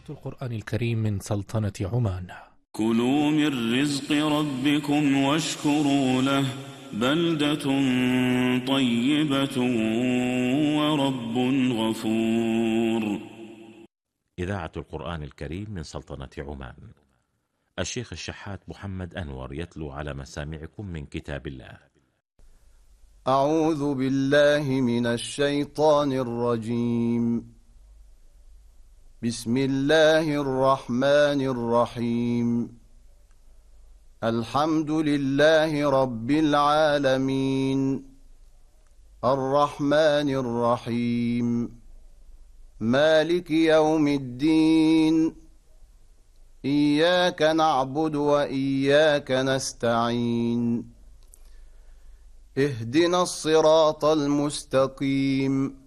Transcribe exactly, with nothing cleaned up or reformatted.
إذاعة القرآن الكريم من سلطنة عمان. كلوا من رزق ربكم واشكروا له بلدة طيبة ورب غفور. إذاعة القرآن الكريم من سلطنة عمان. الشيخ الشحات محمد أنور يتلو على مسامعكم من كتاب الله. أعوذ بالله من الشيطان الرجيم. بسم الله الرحمن الرحيم. الحمد لله رب العالمين الرحمن الرحيم مالك يوم الدين إياك نعبد وإياك نستعين اهدنا الصراط المستقيم